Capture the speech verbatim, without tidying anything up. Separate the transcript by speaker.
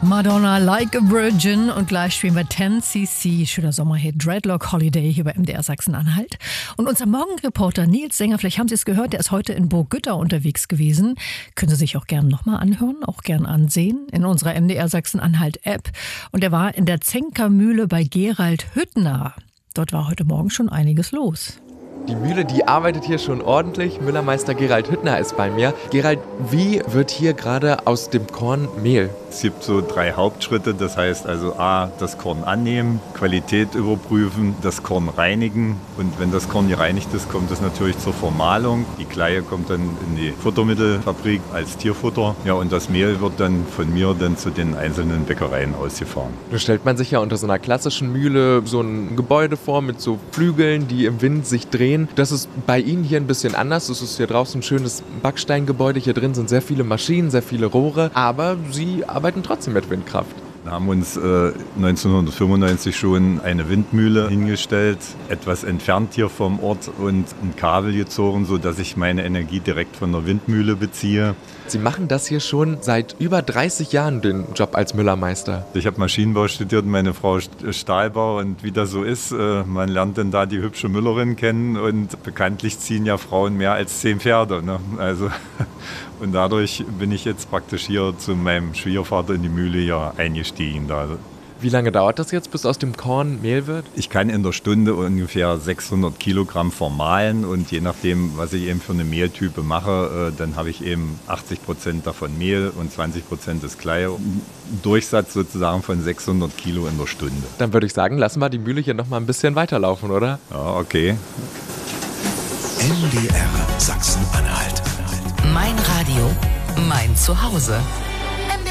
Speaker 1: Madonna, Like a Virgin, und gleich spielen wir zehn C C, schöner Sommerhit, Dreadlock Holiday hier bei M D R Sachsen-Anhalt. Und unser Morgenreporter Nils Sänger, vielleicht haben Sie es gehört, der ist heute in Burggütter unterwegs gewesen. Können Sie sich auch gerne nochmal anhören, auch gern ansehen in unserer M D R Sachsen-Anhalt-App. Und er war in der Zenkermühle bei Gerald Hüttner. Dort war heute Morgen schon einiges los.
Speaker 2: Die Mühle, die arbeitet hier schon ordentlich. Müllermeister Gerald Hüttner ist bei mir. Gerald, wie wird hier gerade aus dem Korn Mehl?
Speaker 3: Es gibt so drei Hauptschritte, das heißt also A, das Korn annehmen, Qualität überprüfen, das Korn reinigen, und wenn das Korn gereinigt ist, kommt es natürlich zur Vermahlung. Die Kleie kommt dann in die Futtermittelfabrik als Tierfutter, ja, und das Mehl wird dann von mir dann zu den einzelnen Bäckereien ausgefahren.
Speaker 2: Da stellt man sich ja unter so einer klassischen Mühle so ein Gebäude vor mit so Flügeln, die im Wind sich drehen. Das ist bei Ihnen hier ein bisschen anders. Es ist hier draußen ein schönes Backsteingebäude, hier drin sind sehr viele Maschinen, sehr viele Rohre, aber Sie arbeiten trotzdem mit Windkraft.
Speaker 3: Wir haben uns äh, neunzehnhundertfünfundneunzig schon eine Windmühle hingestellt, etwas entfernt hier vom Ort, und ein Kabel gezogen, sodass ich meine Energie direkt von der Windmühle beziehe.
Speaker 2: Sie machen das hier schon seit über dreißig Jahren, den Job als Müllermeister.
Speaker 3: Ich habe Maschinenbau studiert, meine Frau Stahlbau, und wie das so ist, äh, man lernt dann da die hübsche Müllerin kennen, und bekanntlich ziehen ja Frauen mehr als zehn Pferde, ne? Also, und dadurch bin ich jetzt praktisch hier zu meinem Schwiegervater in die Mühle hier eingestiegen. Da.
Speaker 2: Wie lange dauert das jetzt, bis aus dem Korn Mehl wird?
Speaker 3: Ich kann in der Stunde ungefähr sechshundert Kilogramm vermahlen, und je nachdem, was ich eben für eine Mehltype mache, äh, dann habe ich eben achtzig Prozent davon Mehl und zwanzig Prozent das Kleie. Ein Durchsatz sozusagen von sechshundert Kilo in der Stunde.
Speaker 2: Dann würde ich sagen, lassen wir die Mühle hier noch mal ein bisschen weiterlaufen, oder?
Speaker 3: Ja, okay.
Speaker 4: M D R Sachsen-Anhalt.
Speaker 5: Mein Radio, mein Zuhause.